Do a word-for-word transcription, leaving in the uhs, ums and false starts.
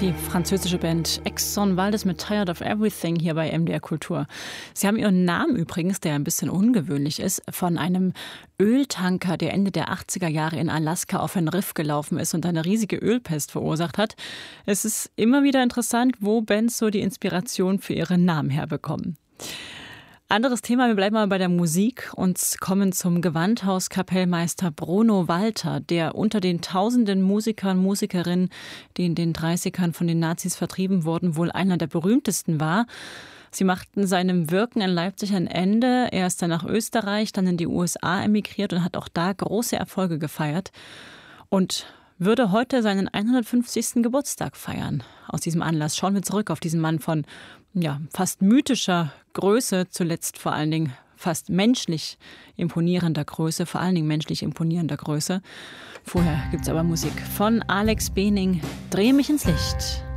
Die französische Band Exxon Valdez mit Tired of Everything hier bei M D R Kultur. Sie haben ihren Namen übrigens, der ein bisschen ungewöhnlich ist, von einem Öltanker, der Ende der achtziger Jahre in Alaska auf ein Riff gelaufen ist und eine riesige Ölpest verursacht hat. Es ist immer wieder interessant, wo Bands so die Inspiration für ihre Namen herbekommen. Anderes Thema, wir bleiben mal bei der Musik und kommen zum Gewandhauskapellmeister Bruno Walter, der unter den tausenden Musikern, Musikerinnen, die in den dreißigern von den Nazis vertrieben wurden, wohl einer der berühmtesten war. Sie machten seinem Wirken in Leipzig ein Ende. Er ist dann nach Österreich, dann in die U S A emigriert und hat auch da große Erfolge gefeiert und würde heute seinen hundertfünfzigsten Geburtstag feiern. Aus diesem Anlass schauen wir zurück auf diesen Mann von ja, fast mythischer Größe, zuletzt vor allen Dingen fast menschlich imponierender Größe, vor allen Dingen menschlich imponierender Größe. Vorher gibt's aber Musik von Alex Bening, Dreh mich ins Licht.